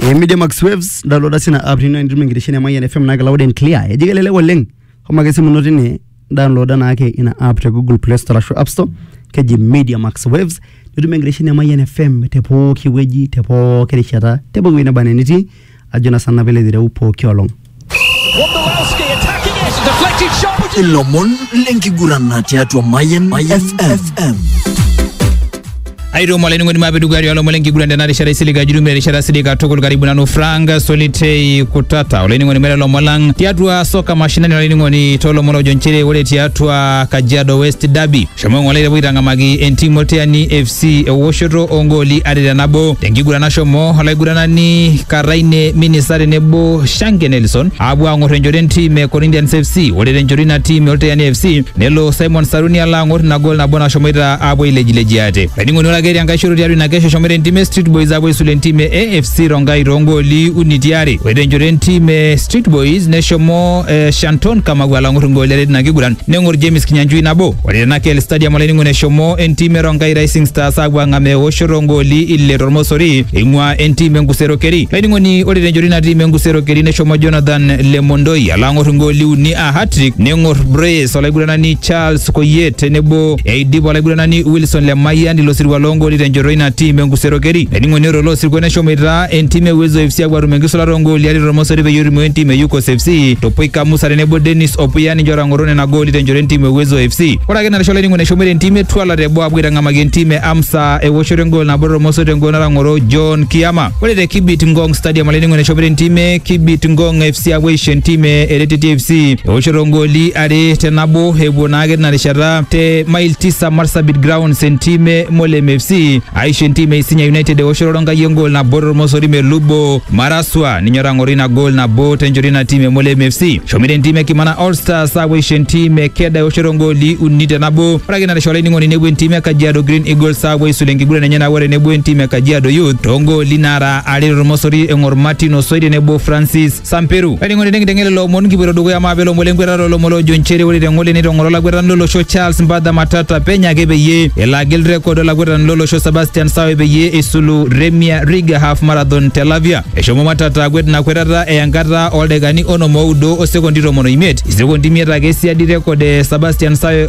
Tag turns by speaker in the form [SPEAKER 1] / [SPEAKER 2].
[SPEAKER 1] Media Max Waves download sina app ni ndio mingirisheni ya Mayan FM na loud and clear. Ejigelele woleng. Kama gesi munoti ni download na yake ina app ya Google Play Store au App Store. Keji Media Max Waves ndio mingirisheni ya Mayan FM tepo kiweji tepo kirishata tepo wina baneniti ajuna sana vile dire upo kiolong.
[SPEAKER 2] Lomon lenki gurana teatro Mayan FM.
[SPEAKER 3] Airo mwaleni ngoni mabedu gari alo mwalengi gulanda na rishara isiliga jurumile rishara silika tokul karibu na nufranga solitei kutata oleni ngoni mele lo mwalang tiatua soka mashinani oleni ngoni tolo mwalo jonchile wale tiatua Kajiado West Derby shomo ngolele witanga magi enti moteani FC Woshoro ongoli adida nabo tengi gulana shomo olai gulana ni Karaine Minisare nebo Shange Nelson abuwa ngorenjoren team Corinthian FC wale renjorina team olteani FC nelo Simon Saruni ala ngoti na gol na bona shomoita abo ilejileji ate oleni ngoni geri angashuru diaru na kesho shomere ntime Street Boys abo isulen time AFC Rongai Rongoli unitiari wedenjore ntime Street Boys neshomo Shanton kama gwala ngurungolere na gigulan nengor James Kinyanjui nabo wale na kel stadium wale ngone shomo ntime Rongai Rising Stars agwa ngame Woshorongoli ile Romosori imwa ntime Nguserokeri wale ngoni wale denjore na time Nguserokeri neshomo Jonathan Lemondoi ala ngurungoli uni a hat-trick nengor Brace wale gulana ni Charles Koyet nebo Edibo wale gulana ni Wilson Lemaya ndilo sirwa ngoli renjoroina team Nguserokeri eningo nero lo sirgone shomera entime Wezo FC agwa rumengisola rongoli ali Romosori be yuri mwentime Yuko FC topoika Musa nebo Dennis Opuyani njora ngorone na goli renjore team Wezo FC ora gena shole ningo ne shomere team twala rebo abwira ngama team Amsa Woshoro ngol na boro Romosori ngona ngoro John Kiama wale de Kibit Ngong Stadium ale ningo ne shomere team Kibit Ngong FC awation team Eletiti FC Woshoro ngoli ali tenabo hebo na gena rishara te mile 9 Marsabit Ground sentime Mole FC Aisha team Isinya United Woshoro ngol na boro Romosori melubo Maraswa ninyora ngorina goal na bo tenjorina team Mole FC shomire team Kimana All Stars awation team Keda Woshoro ngoli unite nabo ragina na shole ningo nebo team Kajiado Green Eagles awe sulengi gura na nyana wore nebo team Kajiado Youth tongo linara ali Romosori engor Martino Soide nebo Francis Samperu ningo ndengele lo mon kibiro dogo ya mabelo molengwera lo molo jonchere wore ngole ni ngorola gwera ndolo show Charles Mbada Matata penya gebe ye ela gel record la gwera ndolo show Sebastian Sawebe ye isulu Remia Riga half marathon Telavia eshomo Matata gwet na kwerata eyangata oldegani ono moudo o secondiro mono imet iseko ndimira gesi adi record Sebastian Sawe